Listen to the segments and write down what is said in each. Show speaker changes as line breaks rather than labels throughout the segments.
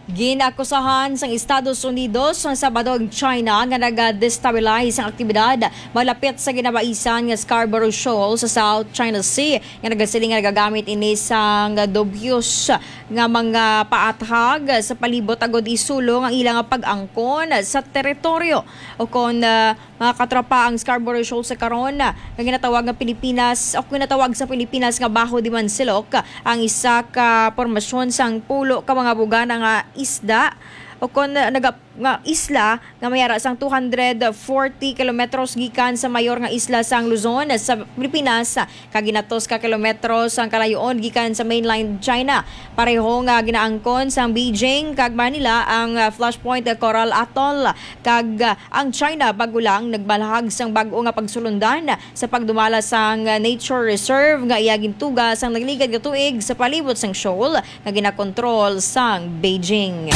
Ginakusahan sa Estados Unidos sa Sabado ang China nga nag-destabilize ang aktibidad malapit sa ginabaisan nga Scarborough Shoal sa South China Sea nga nagasiling nga nagagamit ini sang dubious nga mga paathag sa palibot agod isulong ang ilang pag-angkon sa teritoryo o kon mga katropa ang Scarborough Shoal sa karon nga ginatawag ng Pilipinas o ginatawag sa Pilipinas nga Baho di Mansilok ang isa ka pormasyon sang pulo ka mga bugana nga isda o kon nga isla nga mayara sang 240 kilometros gikan sa mayor nga isla sang Luzon sa Pilipinas kaginatos ka kilometros ang kalayoon gikan sa mainland China. Pareho nga ginaangkon sang Beijing kag Manila ang Flashpoint Coral Atoll kag ang China bago lang nagbalahag sang bag-o nga pagsulundan sa pagdumala sang nature reserve nga iyaging tugas sang nagligad nga tuig sa palibot sang shoal nga ginakontrol sang Beijing.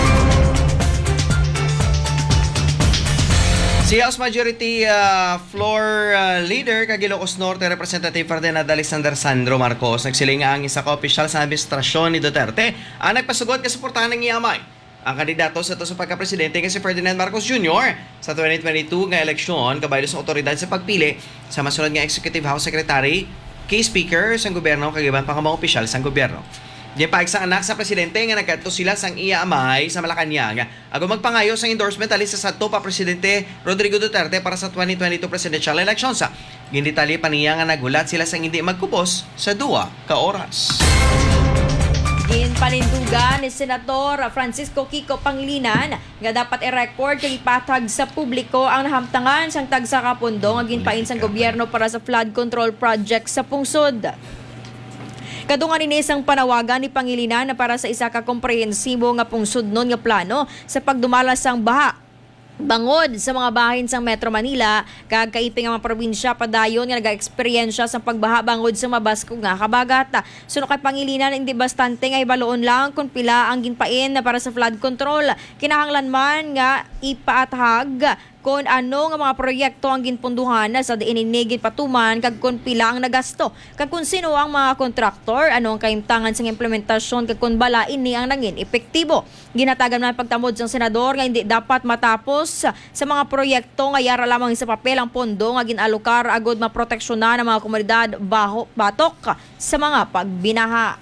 Si House Majority Floor Leader kag Ilocos Norte Representative Ferdinand Alexander Sandro Marcos nagsiling nga ang isa ka opisyal sa administrasyon ni Duterte ang nagpasugot nga suportahan ng iyamay ang kandidato sa to sa pagka-presidente nga si Ferdinand Marcos Jr. sa 2022 nga eleksyon kabaylo sa otoridad sa pagpili sa masunod nga Executive House Secretary kay Speaker sa gobyerno kag iban pang mga opisyal sa gobyerno. Diyan pa sa anak sa presidente nga nagkadto sila sang iya amay sa Malacañang ago magpangayo sang endorsement alis sa sadto pa presidente Rodrigo Duterte para sa 2022 presidential elections. Gindetalye pa niya nga nagulat sila sang hindi magkupos sa 2 ka oras.
Panindugan ni Senator Francisco Kiko Pangilinan nga dapat i-record kay ipatag sa publiko ang nahamtangan sang tagsa ka pundo nga ginpain sang gobyerno para sa flood control project sa pungsod. Kadungan ni isang panawagan ni Pangilinan na para sa isa ka komprehensibo nga pungsodnon nga plano sa pagdumala sang baha bangod sa mga bahin sang Metro Manila kag kaiping ang mga probinsya padayon nga naga-eksperyensya sa pagbaha bangod sa mabasko nga kabagat. Suno kay Pangilinan hindi bastante nga ibaloon lang kung pila ang ginpain na para sa flood control. Kinahanglan man nga ipaathag kung ano nga mga proyekto ang ginpunduhan sa diininigid patuman kag kung pila ang nagasto kag kung sino ang mga kontraktor ano ang kaimtangan sa implementasyon kag kung bala ini ang nangin epektibo. Ginatagan man pagtamod sang senador nga hindi dapat matapos sa mga proyekto nga yara lamang sa papel ang pondo nga ginalokar agod maproteksyonan ang mga komunidad batok sa mga pagbinaha.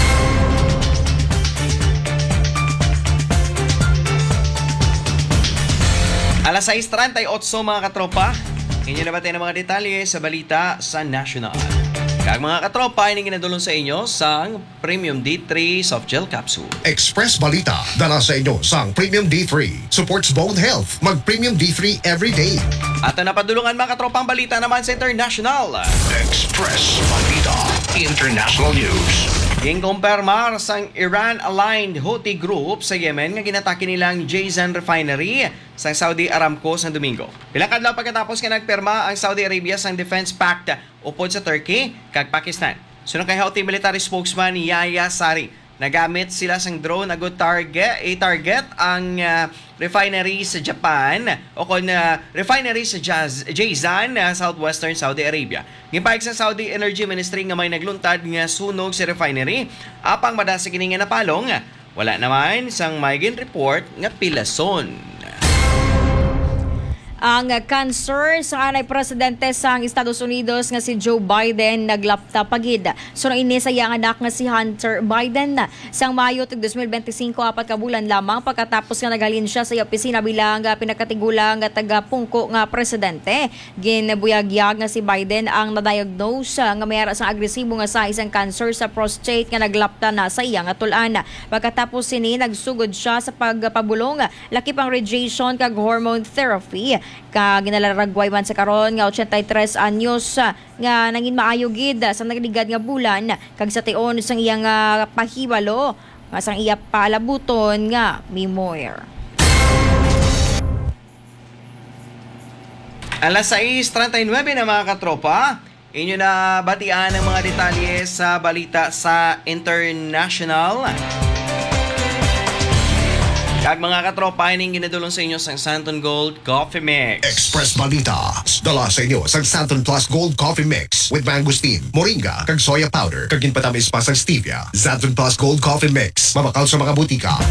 Alas 6:38 mga katropa, inyo na batay ng mga detalye sa balita sa National. Kag mga katropa, ini ginadulong sa inyo sang Premium D3 Soft Gel Capsule.
Express Balita, dala sa inyo sang Premium D3. Supports bone health. Mag Premium D3 every day.
At ang napadulungan mga katropang balita naman sa International.
Express Balita, International News.
Ginkumpirmar sang Iran-aligned Houthi group sa Yemen nga ginatake nilang Jazan Refinery sa Saudi Aramco sa Domingo. Pilang kadlaw pagkatapos nga nagpirma ang Saudi Arabia sang Defense Pact upod sa Turkey kag Pakistan. Sunod kay Houthi military spokesman Yahya Sari, nagamit sila sang drone agud target ang refinery sa Japan o kon refinery sa Jazan, southwestern Saudi Arabia. Gipahig sa Saudi Energy Ministry nga may nagluntad nga sunog sa refinery apang madasa kini nga napalong. Wala naman sang maigin report nga pilason.
Ang cancer sa anay presidente sa Estados Unidos nga si Joe Biden naglapta pagid. So ini sa iyang anak nga si Hunter Biden sang Mayo 2025 apat ka bulan lamang pagkatapos nga naghalin siya sa opisina bilang pinakatigulang nga taga-pungko nga presidente. Ginabuyagyag nga si Biden ang na-diagnose nga mayara sang agresibo nga sa isang cancer sa prostate nga naglapta na sa iyang atulan. Pagkatapos sini nagsugod siya sa pagpabulong laki pang radiation kag hormone therapy. Ginalaragway man sa karon nga 83 anyos nga nangin maayo gid sa nagligad nga bulan kag sa tion sang iyang pahibalo nga sang iya palabuton nga memoir.
Alas 6:39 na mga katropa, inyo na batian ang mga detalye sa balita sa International. Kag mga katropa, ining ginadulong sa inyo sang Santon Gold Coffee Mix.
Express Balita, dala sa inyo sang Santon Plus Gold Coffee Mix with mangosteen, moringa, kag soya powder, kag ginpatamis pa sang stevia. Santon Plus Gold Coffee Mix, mabakaw sa mga butika.